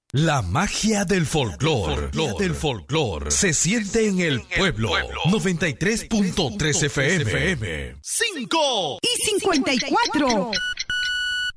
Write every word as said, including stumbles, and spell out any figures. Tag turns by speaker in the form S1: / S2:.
S1: La magia del folclor, del folclor, se siente en el pueblo. noventa y tres punto tres F M.
S2: cinco y cincuenta y cuatro.